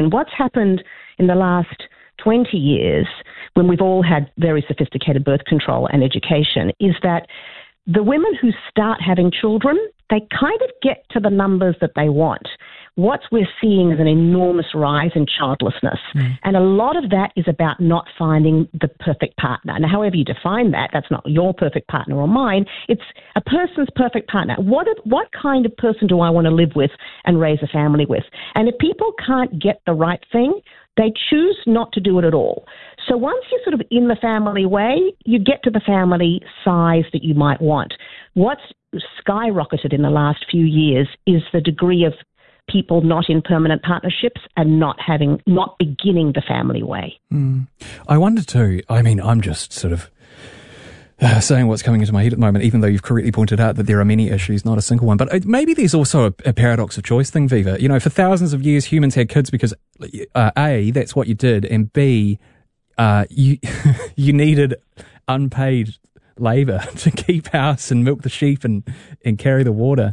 And what's happened in the last 20 years, when we've all had very sophisticated birth control and education, is that the women who start having children, they kind of get to the numbers that they want. What we're seeing is an enormous rise in childlessness. And a lot of that is about not finding the perfect partner. Now, however you define that, that's not your perfect partner or mine. It's a person's perfect partner. What kind of person do I want to live with and raise a family with? And if people can't get the right thing, they choose not to do it at all. So once you're sort of in the family way, you get to the family size that you might want. What's skyrocketed in the last few years is the degree of people not in permanent partnerships and not beginning the family way. I wonder too, I mean, I'm just sort of saying what's coming into my head at the moment, even though you've correctly pointed out that there are many issues, not a single one. But maybe there's also a paradox of choice thing, Viva. You know, for thousands of years, humans had kids because, A, that's what you did, and B, you needed unpaid labour to keep house and milk the sheep and carry the water.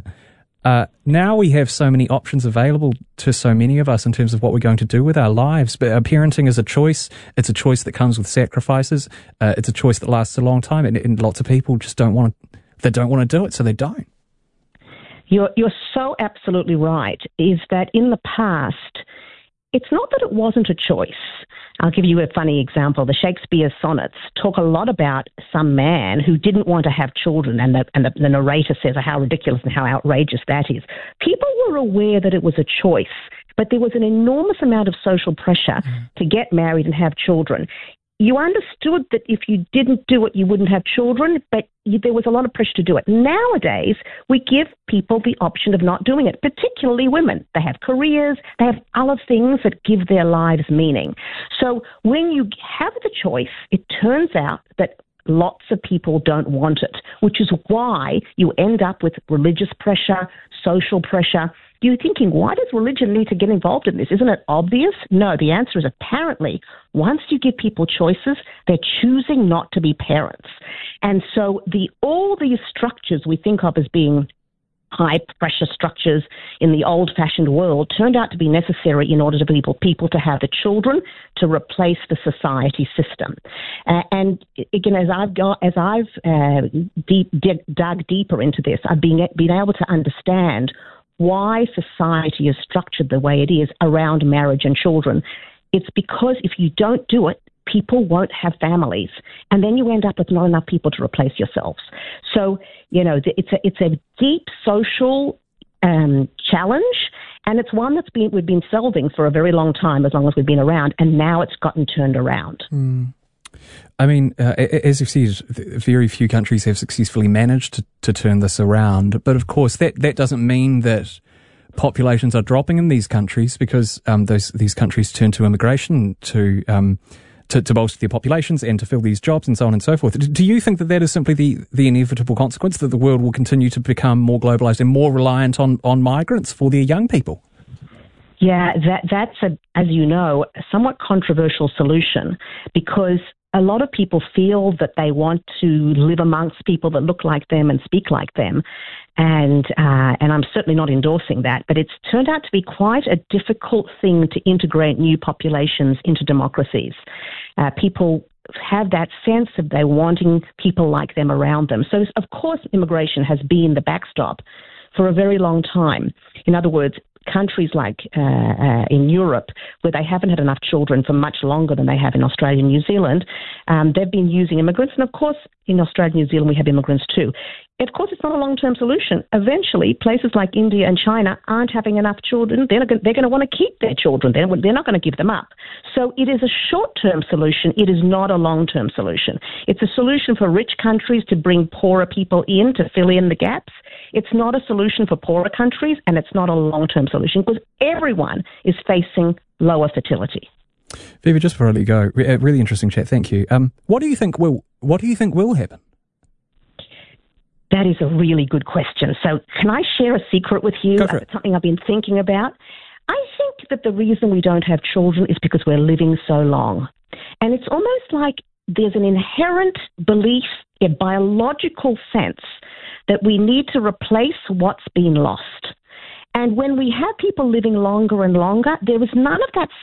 Now we have so many options available to so many of us in terms of what we're going to do with our lives. But parenting is a choice. It's a choice that comes with sacrifices. It's a choice that lasts a long time. And lots of people just don't want to do it, so they don't. You're so absolutely right, is that in the past, it's not that it wasn't a choice. I'll give you a funny example. The Shakespeare sonnets talk a lot about some man who didn't want to have children, and the narrator says how ridiculous and how outrageous that is. People were aware that it was a choice, but there was an enormous amount of social pressure to get married and have children. You understood that if you didn't do it, you wouldn't have children, but there was a lot of pressure to do it. Nowadays, we give people the option of not doing it, particularly women. They have careers, they have other things that give their lives meaning. So when you have the choice, it turns out that lots of people don't want it, which is why you end up with religious pressure, social pressure. You're thinking, why does religion need to get involved in this? Isn't it obvious? No, the answer is apparently once you give people choices, they're choosing not to be parents. And so all these structures we think of as being high-pressure structures in the old-fashioned world turned out to be necessary in order to people to have the children to replace the society system. And again, as I've dug deeper into this, I've been able to understand why society is structured the way it is around marriage and children. It's because if you don't do it, people won't have families, and then you end up with not enough people to replace yourselves. So, you know, it's a deep social challenge, and it's one we've been solving for a very long time, as long as we've been around, and now it's gotten turned around. I mean, as you've said, very few countries have successfully managed to turn this around. But of course, that doesn't mean that populations are dropping in these countries, because these countries turn to immigration to bolster their populations and to fill these jobs and so on and so forth. Do you think that is simply the inevitable consequence, that the world will continue to become more globalized and more reliant on migrants for their young people? Yeah, that's as you know, a somewhat controversial solution, because a lot of people feel that they want to live amongst people that look like them and speak like them. And I'm certainly not endorsing that, but it's turned out to be quite a difficult thing to integrate new populations into democracies. People have that sense of they wanting people like them around them. So, of course, immigration has been the backstop for a very long time. In other words, countries like in Europe, where they haven't had enough children for much longer than they have in Australia and New Zealand, they've been using immigrants. And of course, in Australia and New Zealand, we have immigrants too. Of course, it's not a long-term solution. Eventually, places like India and China aren't having enough children. They're going to want to keep their children. They're not going to give them up. So it is a short-term solution. It is not a long-term solution. It's a solution for rich countries to bring poorer people in to fill in the gaps. It's not a solution for poorer countries, and it's not a long-term solution because everyone is facing lower fertility. Viva, just before I let you go, really interesting chat. Thank you. What do you think will happen? That is a really good question. So can I share a secret with you? Go for it. Something I've been thinking about. I think that the reason we don't have children is because we're living so long. And it's almost like there's an inherent belief, a biological sense, that we need to replace what's been lost. And when we have people living longer and longer, there is none of that